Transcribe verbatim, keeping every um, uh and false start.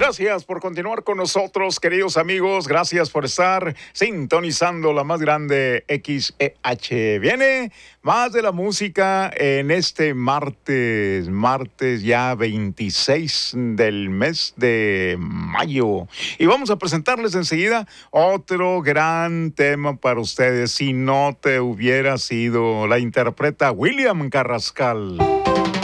Gracias por continuar con nosotros, queridos amigos. Gracias por estar sintonizando la más grande X E H. Viene más de la música en este martes, martes ya veintiséis del mes de mayo. Y vamos a presentarles enseguida otro gran tema para ustedes. Si no te hubiera sido, la interpreta William Carrascal.